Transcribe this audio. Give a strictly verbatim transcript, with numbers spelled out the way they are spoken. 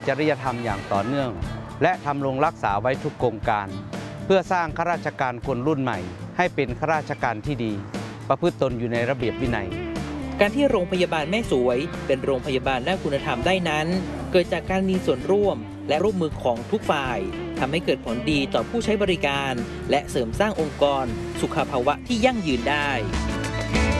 จริยธรรมอย่างต่อเนื่องและทำลงรักษาไว้ทุกโครงการเพื่อสร้างข้าราชการคนรุ่นใหม่ให้เป็นข้าราชการที่ดีประพฤติตนอยู่ในระเบียบวินัยการที่โรงพยาบาลแม่สวยเป็นโรงพยาบาลด้านคุณธรรมได้นั้นเกิดจากการมีส่วนร่วมและร่วมมือของทุกฝ่ายทำให้เกิดผลดีต่อผู้ใช้บริการและเสริมสร้างองค์กรสุขภาวะที่ยั่งยืนได้